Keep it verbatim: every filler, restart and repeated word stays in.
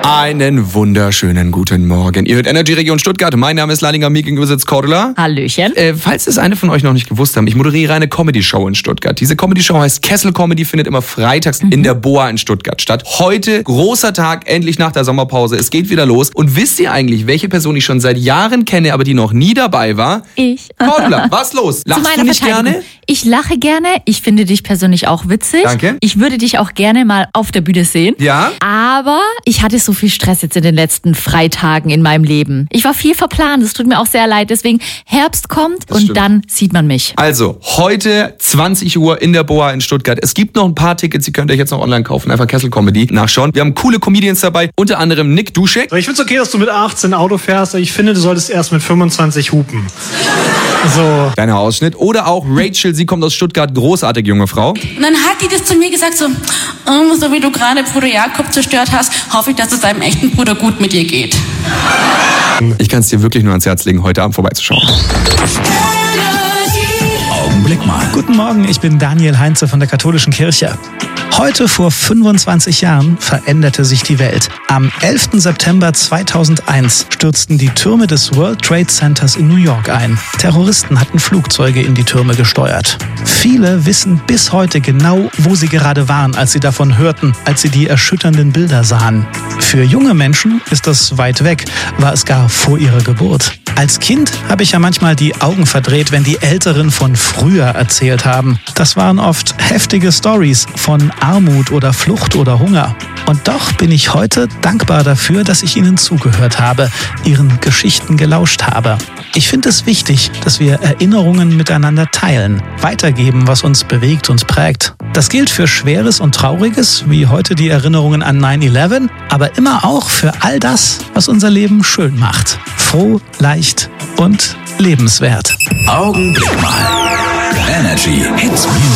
Einen wunderschönen guten Morgen. Ihr hört Energy Region Stuttgart. Mein Name ist Leininger, mir gegenüber sitzt Cordula. Hallöchen. Äh, falls es eine von euch noch nicht gewusst haben, ich moderiere eine Comedy-Show in Stuttgart. Diese Comedy-Show heißt Kessel Comedy, findet immer freitags mhm. in der Boa in Stuttgart statt. Heute großer Tag, endlich nach der Sommerpause. Es geht wieder los. Und wisst ihr eigentlich, welche Person ich schon seit Jahren kenne, aber die noch nie dabei war? Ich. Cordula, was los? Lachst du nicht gerne? Ich lache gerne. Ich finde dich persönlich auch witzig. Danke. Ich würde dich auch gerne mal auf der Bühne sehen. Ja? Aber ich hatte so viel Stress jetzt in den letzten Freitagen in meinem Leben. Ich war viel verplant. Es tut mir auch sehr leid. Deswegen Herbst kommt Das und stimmt. dann sieht man mich. Also, heute zwanzig Uhr in der Boa in Stuttgart. Es gibt noch ein paar Tickets, die könnt ihr jetzt noch online kaufen. Einfach Kessel Comedy nachschauen. Wir haben coole Comedians dabei, unter anderem Nick Duschek. Ich finde es okay, dass du mit achtzehn Auto fährst. Ich finde, du solltest erst mit fünfundzwanzig hupen. So. Kleiner Ausschnitt. Oder auch Rachel, sie kommt aus Stuttgart, großartig junge Frau. Und dann hat die das zu mir gesagt, so, oh, so wie du gerade Bruder Jakob zerstört hast, hoffe ich, dass es deinem echten Bruder gut mit dir geht. Ich kann es dir wirklich nur ans Herz legen, heute Abend vorbeizuschauen. Augenblick mal. Guten Morgen, ich bin Daniel Heinze von der Katholischen Kirche. Heute vor fünfundzwanzig Jahren veränderte sich die Welt. Am elften September zweitausendeins stürzten die Türme des World Trade Centers in New York ein. Terroristen hatten Flugzeuge in die Türme gesteuert. Viele wissen bis heute genau, wo sie gerade waren, als sie davon hörten, als sie die erschütternden Bilder sahen. Für junge Menschen ist das weit weg, war es gar vor ihrer Geburt. Als Kind habe ich ja manchmal die Augen verdreht, wenn die Älteren von früher erzählt haben. Das waren oft heftige Stories von Armut oder Flucht oder Hunger. Und doch bin ich heute dankbar dafür, dass ich ihnen zugehört habe, ihren Geschichten gelauscht habe. Ich finde es wichtig, dass wir Erinnerungen miteinander teilen, weitergeben, was uns bewegt und prägt. Das gilt für Schweres und Trauriges, wie heute die Erinnerungen an neun elf, aber immer auch für all das, was unser Leben schön macht. Froh, leicht und lebenswert. Augenblick mal. Energy Hits Music.